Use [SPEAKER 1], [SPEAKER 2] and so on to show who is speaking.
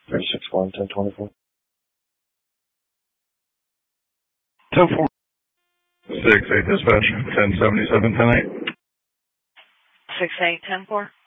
[SPEAKER 1] 361 1024.
[SPEAKER 2] 10-4. 6-8 dispatch, 1077, 10-8.
[SPEAKER 3] 6-8, 10-4.